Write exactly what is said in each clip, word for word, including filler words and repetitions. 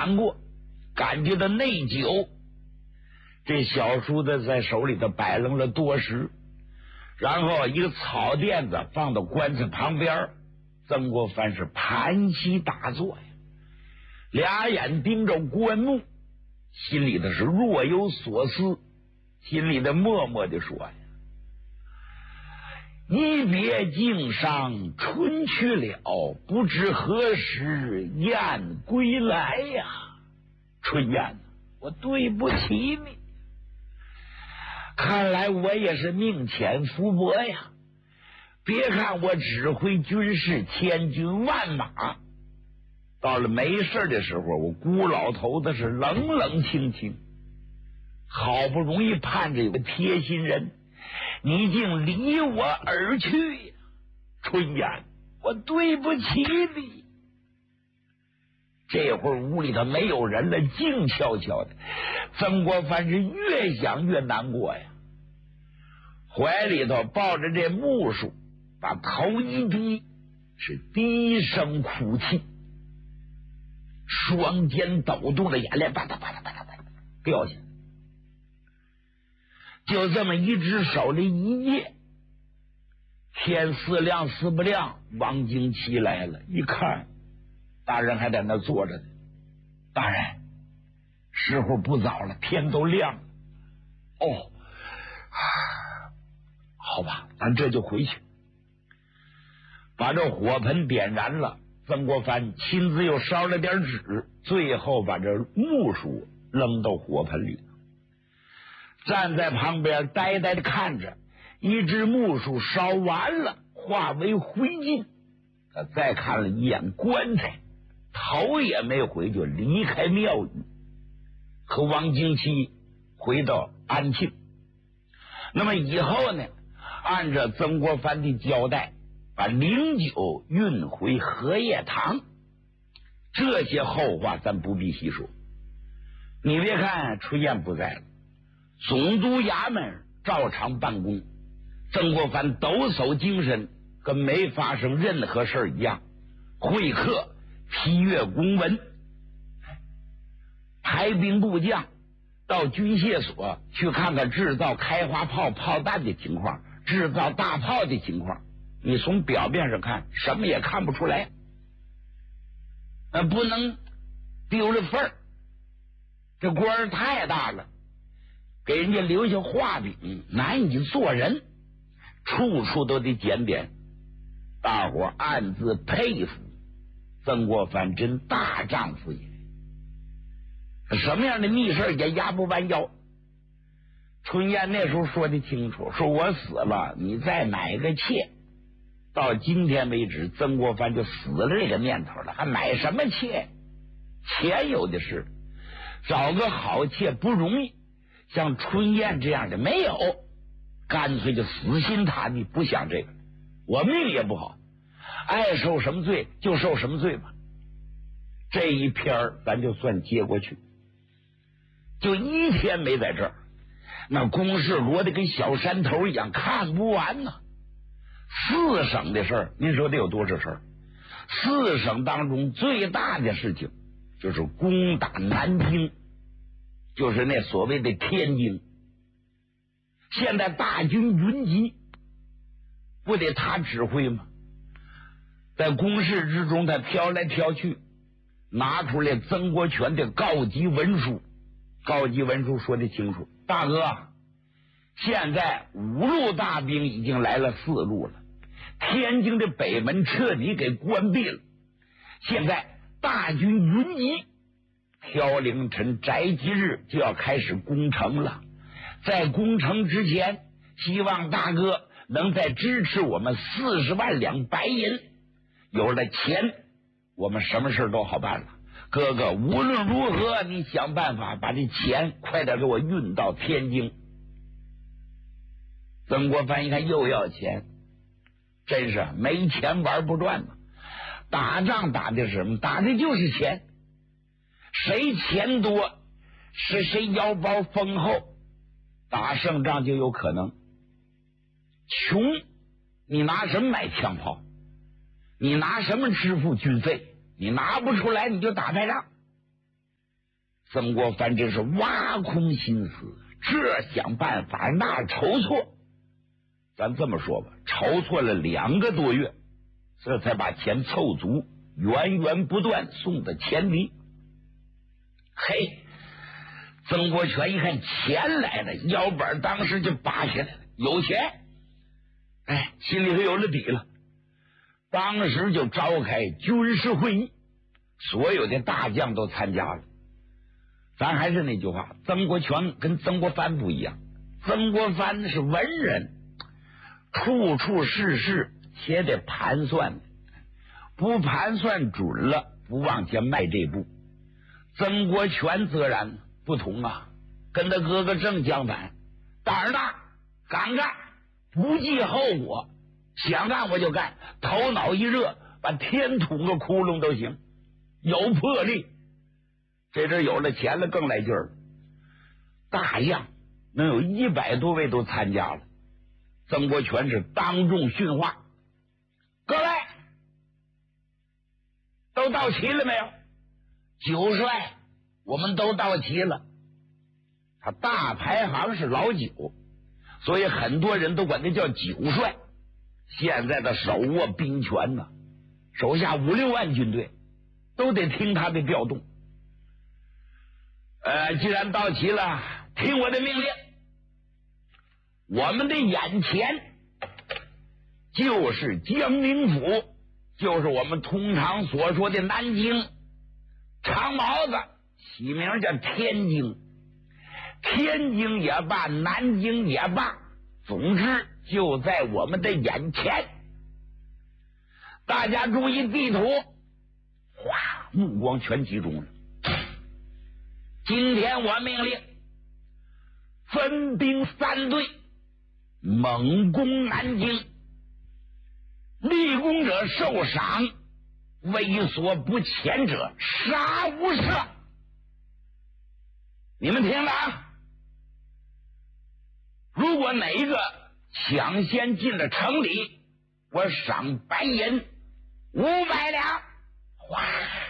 难过，感觉到内疚。这小叔子在手里头摆弄了多时，然后一个草垫子放到棺材旁边，曾国藩是盘膝打坐呀，俩眼盯着棺木，心里头是若有所思，心里头默默地说呀：一别经商春去了，不知何时燕归来呀！春燕，我对不起你，看来我也是命浅福薄呀。别看我指挥军事千军万马，到了没事的时候，我孤老头子是冷冷清清。好不容易盼着有个贴心人，你竟离我而去，春燕，我对不起你。这会儿屋里头没有人了，静悄悄的。曾国藩是越想越难过呀，怀里头抱着这木梳，把头一低，是低声哭泣，双肩抖动的眼泪吧嗒吧嗒吧嗒吧嗒掉下来。就这么一只手的一夜，天似亮似不亮，王经期来了，一看大人还在那坐着呢。大人，时候不早了，天都亮了。哦，好吧，咱这就回去。把这火盆点燃了，曾国藩亲自又烧了点纸，最后把这木梳扔到火盆里，站在旁边呆呆的看着，一只木梳烧完了，化为灰烬。他再看了一眼棺材，头也没回，就离开庙宇，和王经期回到安庆。那么以后呢，按照曾国藩的交代，把灵酒运回荷叶堂。这些后话咱不必细说。你别看春燕不在了，总督衙门照常办公，曾国藩抖擞精神，跟没发生任何事一样，会客、批阅公文，排兵部将到军械所去看看制造开花炮炮弹的情况，制造大炮的情况。你从表面上看什么也看不出来，那不能丢了份儿，这官儿太大了，给人家留下画饼，难以做人，处处都得检点。大伙暗自佩服曾国藩，真大丈夫也，什么样的密事也压不弯腰。春燕那时候说的清楚，说我死了你再买个妾。到今天为止，曾国藩就死了这个念头了，还买什么妾？钱有的是，找个好妾不容易，像春燕这样的没有，干脆就死心塌地不想这个。我命也不好，爱受什么罪就受什么罪吧。这一篇咱就算接过去，就一天没在这儿，那公事摞得跟小山头一样，看不完呢。四省的事儿，您说得有多少事儿？四省当中最大的事情就是攻打南京，就是那所谓的天津。现在大军云集，不得他指挥吗？在公事之中，他挑来挑去，拿出来曾国荃的告急文书。告急文书说得清楚，大哥，现在五路大兵已经来了四路了，天津的北门彻底给关闭了，现在大军云集，飘凌晨宅吉日就要开始攻城了。在攻城之前，希望大哥能再支持我们四十万两白银，有了钱我们什么事都好办了。哥哥，无论如何你想办法把这钱快点给我运到天津。曾国藩一看又要钱，真是没钱玩不转呢。打仗打的是什么？打的就是钱，谁钱多是谁腰包丰厚，打胜仗就有可能。穷你拿什么买枪炮？你拿什么支付军费？你拿不出来你就打败仗。 曾国藩真是挖空心思，这想办法那筹措，咱这么说吧，筹措了两个多月，这才把钱凑足，源源不断送到钱里。嘿，曾国荃一看钱来了，腰板当时就拔起来了，有钱，哎，心里头有了底了。当时就召开军事会议，所有的大将都参加了。咱还是那句话，曾国荃跟曾国藩不一样，曾国藩是文人，处处事事且得盘算，不盘算准了，不往前迈这步。曾国荃自然不同啊，跟他哥哥正相反，胆儿大，敢干，不计后果，想干我就干，头脑一热，把天捅个窟窿都行，有魄力。这阵有了钱了，更来劲儿了。大样能有一百多位都参加了。曾国荃是当众训话：“各位，都到齐了没有？九帅，我们都到齐了。”他大排行是老九，所以很多人都管他叫九帅。现在的手握兵权呢，手下五六万军队，都得听他的调动。呃，既然到齐了，听我的命令。我们的眼前就是江宁府，就是我们通常所说的南京。长毛子起名叫天津，天津也罢，南京也罢，总之就在我们的眼前。大家注意地图，哗，目光全集中了。今天我命令分兵三队，猛攻南京，立功者受赏，猥琐不前者杀无赦。你们听了啊！如果哪一个抢先进了城里，我赏白银五百两。哗！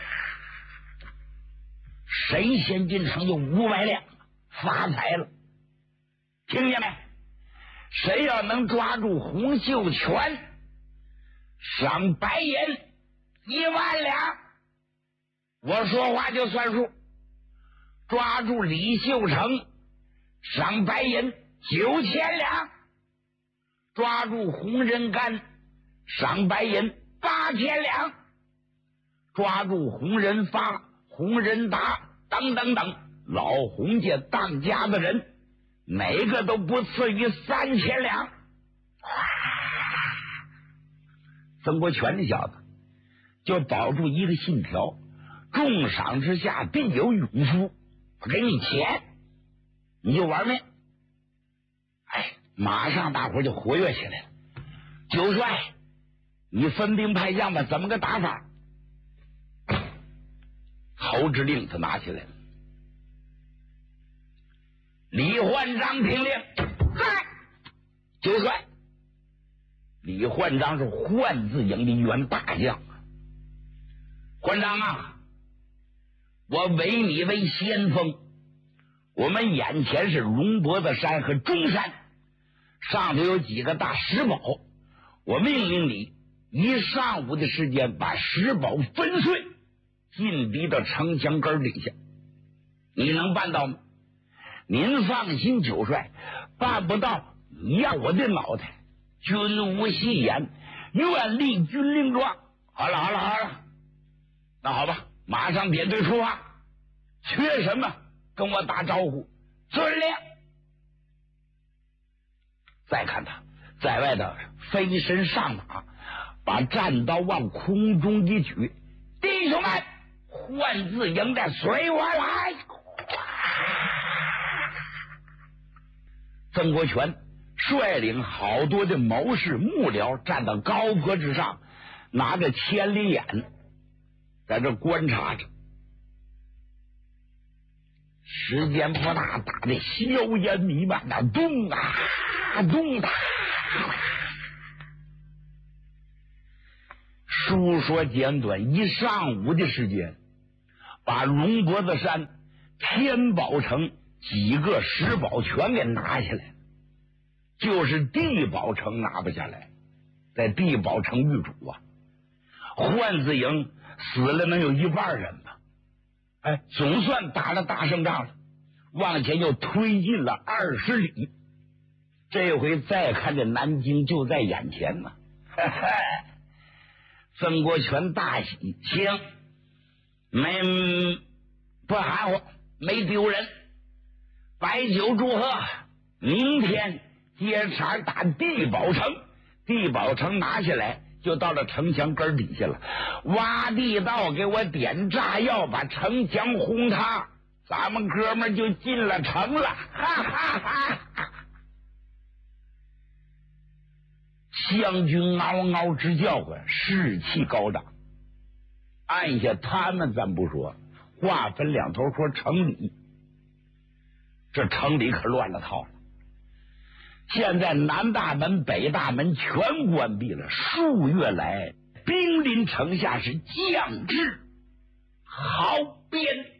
谁先进城就五百两，发财了。听见没？谁要能抓住洪秀全，赏白银一万两。我说话就算数。抓住李秀成，赏白银九千两。抓住洪仁玕，赏白银八千两。抓住洪仁发、洪仁达等等等老洪家当家的人，哪个都不次于三千两。曾国荃这小子就保住一个信条：重赏之下必有勇夫，我给你钱，你就玩命。哎，马上大伙就活跃起来了。九帅，你分兵派将吧，怎么个打法？侯之令他拿起来了。李焕章听令，在九帅。李焕章是焕字营的一员大将。焕章啊，我委你为先锋。我们眼前是龙脖子山和中山，上头有几个大石堡，我命令你一上午的时间把石堡粉碎，进逼到城墙根底下。你能办到吗？您放心，九帅，办不到你要我的脑袋。军无戏言，愿立军令状。好了好了好了，那好吧，马上点队出发，缺什么跟我打招呼。遵令。再看他在外头飞身上马，把战刀往空中一举，弟兄们，换字营的随我来。曾国荃率领好多的谋士幕僚站到高坡之上，拿着千里眼在这观察着。时间不大，打的硝烟弥漫，那咚啊咚啊。书说简短，一上午的时间，把龙脖子山天宝城几个石堡全给拿下来，就是地宝城拿不下来。在地宝城遇主啊，换子营死了能有一半人吧？哎，总算打了大胜仗了，往前又推进了二十里。这回再看这南京就在眼前呢。曾国荃大喜，行，没不含糊，没丢人，摆酒祝贺。明天接茬打地宝城，地宝城拿下来，就到了城墙根底下了。挖地道，给我点炸药，把城墙轰塌，咱们哥们就进了城了。哈哈哈哈！湘军嗷嗷直叫唤，士气高涨。按下他们咱不说，话分两头说，城里这城里可乱了套了。现在南大门北大门全关闭了，数月来兵临城下是将至，好边